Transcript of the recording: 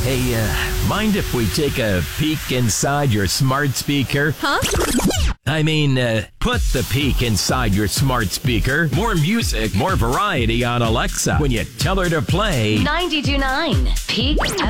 Hey, mind if we take a peek inside your smart speaker? Huh? I mean, put the peek inside your smart speaker. More music, more variety on Alexa when you tell her to play 92.9 Peak